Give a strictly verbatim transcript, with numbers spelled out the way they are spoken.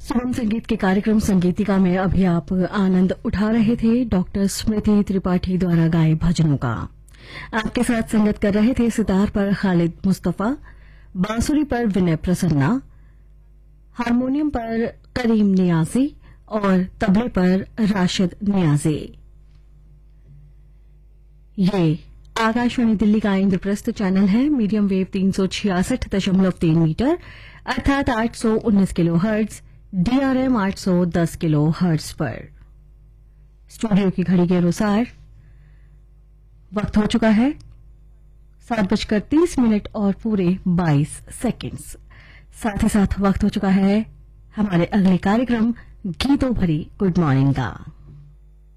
सुगम संगीत के कार्यक्रम संगीतिका में अभी आप आनंद उठा रहे थे डॉक्टर स्मृति त्रिपाठी द्वारा गाए भजनों का। आपके साथ संगत कर रहे थे सितार पर खालिद मुस्तफा, बांसुरी पर विनय प्रसन्ना, हारमोनियम पर करीम नियाजी और तबले पर राशिद नियाजी। ये आकाशवाणी दिल्ली का इंद्रप्रस्थ चैनल है। मीडियम वेव तीन सौ छियासठ दशमलव तीन मीटर अर्थात आठ सौ उन्नीस किलो हर्ट्ज, डीआरएम आठ सौ दस किलो हर्ट्ज पर। स्टूडियो की घड़ी के अनुसार वक्त हो चुका है सात बजकर तीस मिनट और पूरे बाईस सेकंड्स। साथ ही साथ वक्त हो चुका है हमारे अगले कार्यक्रम गीतों भरी गुड मॉर्निंग का।